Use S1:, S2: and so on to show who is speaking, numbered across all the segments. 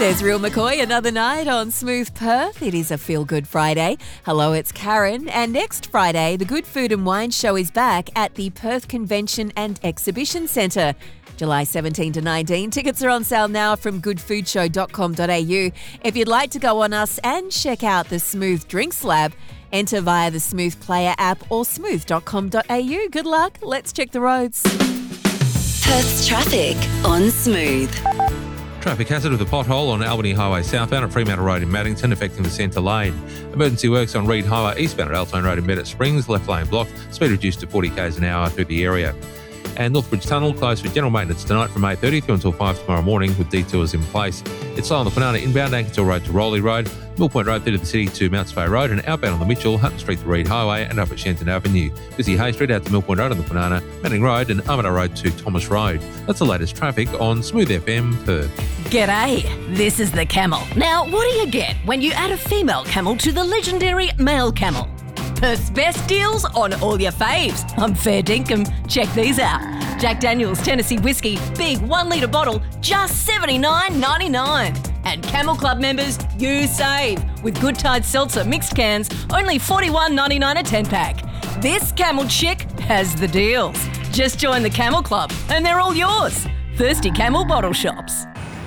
S1: There's Real McCoy another night on Smooth Perth. It is a feel-good Friday. Hello, it's Karen. And next Friday, the Good Food and Wine Show is back at the Perth Convention and Exhibition Centre. July 17 to 19. Tickets are on sale now from goodfoodshow.com.au. If you'd like to go on us and check out the Smooth Drinks Lab, enter via the Smooth Player app or smooth.com.au. Good luck. Let's check the roads.
S2: Perth's traffic on Smooth.
S3: Traffic hazard with a pothole on Albany Highway southbound at Fremantle Road in Maddington affecting the centre lane. Emergency works on Reed Highway eastbound at Altone Road in Bennett Springs, left lane blocked, speed reduced to 40 k's an hour through the area. And Northbridge Tunnel closed for general maintenance tonight from 8:30 through until 5 tomorrow morning with detours in place. It's slow on the Kwinana inbound, Ankersville Road to Rowley Road, Mill Point Road through to the city to Mount Spey Road, and outbound on the Mitchell, Hutton Street to Reed Highway and up at Shenton Avenue. Busy Hay Street out to Mill Point Road on the Kwinana, Manning Road and Armidale Road to Thomas Road. That's the latest traffic on Smooth FM Perth.
S4: G'day, this is the Camel. Now, what do you get when you add a female camel to the legendary male camel? Perth's best deals on all your faves. I'm fair dinkum. Check these out. Jack Daniel's Tennessee Whiskey, big 1 litre bottle, just $79.99. And Camel Club members, you save. With Good Tide Seltzer mixed cans, only $41.99 a 10-pack. This Camel chick has the deals. Just join the Camel Club and they're all yours. Thirsty Camel bottle shops.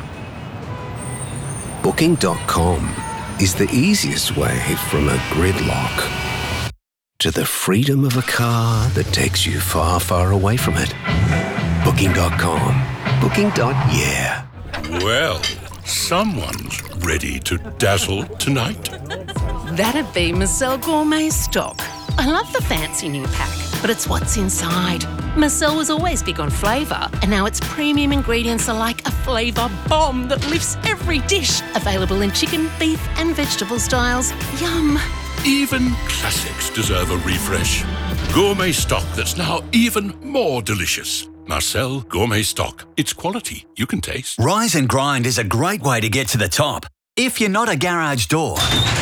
S5: Booking.com is the easiest way from a gridlock to the freedom of a car that takes you far, far away from it. Booking.com. Booking.yeah.
S6: Well, someone's ready to dazzle tonight.
S7: That'd be Marcel Gourmet Stock. I love the fancy new pack, but it's what's inside. Marcel was always big on flavour, and now its premium ingredients are like a flavour bomb that lifts every dish. Available in chicken, beef and vegetable styles. Yum.
S6: Even classics deserve a refresh. Gourmet Stock that's now even more delicious. Marcel Gourmet Stock. It's quality you can taste.
S8: Rise and Grind is a great way to get to the top. If you're not a garage door,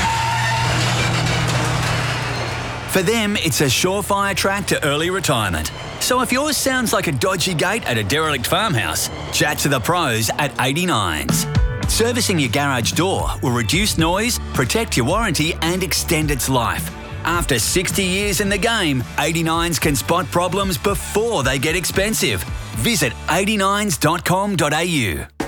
S8: for them, it's a surefire track to early retirement. So if yours sounds like a dodgy gate at a derelict farmhouse, chat to the pros at 89s. Servicing your garage door will reduce noise, protect your warranty and extend its life. After 60 years in the game, 89s can spot problems before they get expensive. Visit 89s.com.au.